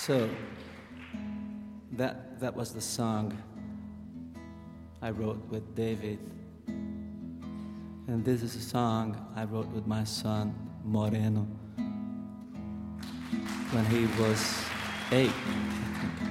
So that was the song I wrote with David. And this is a song I wrote with my son, Moreno, when he was 8.